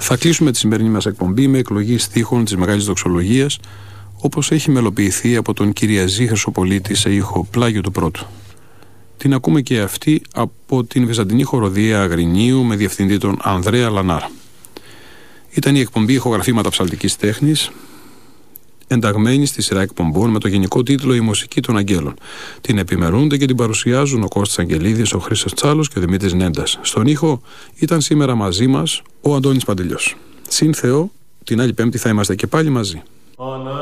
Θα κλείσουμε τη σημερινή μας εκπομπή με εκλογή στίχων της Μεγάλης Δοξολογίας, όπως έχει μελοποιηθεί από τον Κυριαζή Χρυσοπολίτη σε ήχο Πλάγιο του Πρώτου. Την ακούμε και αυτή από την Βυζαντινή Χοροδία Αγρινίου με διευθυντή τον Ανδρέα Λανάρα. Ήταν η εκπομπή Ηχογραφήματα Ψαλτικής Τέχνης, ενταγμένη στη σειρά εκπομπών με το γενικό τίτλο «Η Μουσική των Αγγέλων». Την επιμερούνται και την παρουσιάζουν ο Κώστας Αγγελίδης, ο Χρήστος Τσάλος και ο Δημήτρης Νέντας. Στον ήχο ήταν σήμερα μαζί μας ο Αντώνης Παντελιός. Συν Θεό, την άλλη Πέμπτη θα είμαστε και πάλι μαζί.